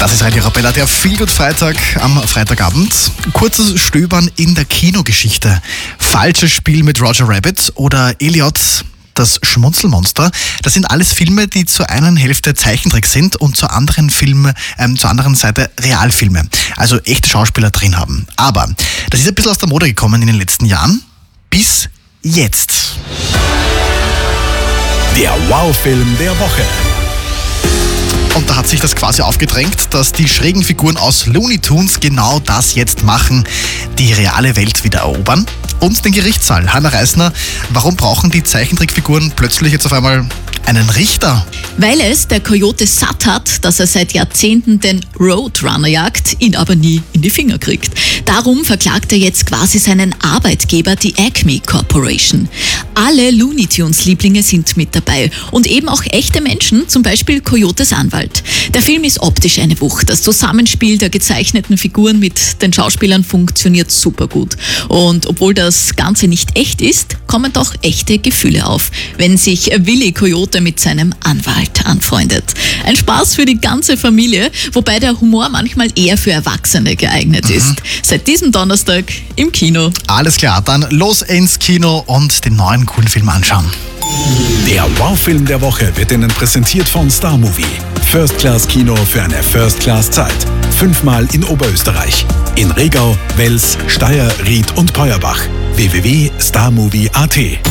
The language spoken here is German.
Das ist Radio Arabella, der Feelgood-Freitag am Freitagabend. Kurzes Stöbern in der Kinogeschichte. Falsches Spiel mit Roger Rabbit oder Elliot, das Schmunzelmonster. Das sind alles Filme, die zur einen Hälfte Zeichentrick sind und zur anderen Seite Realfilme. Also echte Schauspieler drin haben. Aber das ist ein bisschen aus der Mode gekommen in den letzten Jahren. Bis jetzt. Der Wow-Film der Woche. Und da hat sich das quasi aufgedrängt, dass die schrägen Figuren aus Looney Tunes genau das jetzt machen, die reale Welt wieder erobern. Und den Gerichtssaal. Hanna Reisner, warum brauchen die Zeichentrickfiguren plötzlich jetzt auf einmal einen Richter? Weil es der Coyote satt hat, dass er seit Jahrzehnten den Roadrunner jagt, ihn aber nie in die Finger kriegt. Darum verklagt er jetzt quasi seinen Arbeitgeber, die Acme Corporation. Alle Looney Tunes Lieblinge sind mit dabei und eben auch echte Menschen, zum Beispiel Coyotes Anwalt. Der Film ist optisch eine Wucht. Das Zusammenspiel der gezeichneten Figuren mit den Schauspielern funktioniert super gut. Und obwohl das Ganze nicht echt ist, kommen doch echte Gefühle auf, wenn sich Willi Coyote mit seinem Anwalt anfreundet. Ein Spaß für die ganze Familie, wobei der Humor manchmal eher für Erwachsene geeignet ist. Seit diesem Donnerstag im Kino. Alles klar, dann los ins Kino und den neuen coolen Film anschauen. Der Wow-Film der Woche wird Ihnen präsentiert von Star Movie. First-Class-Kino für eine First-Class-Zeit. 5-mal in Oberösterreich. In Regau, Wels, Steyr, Ried und Peuerbach. www.starmovie.at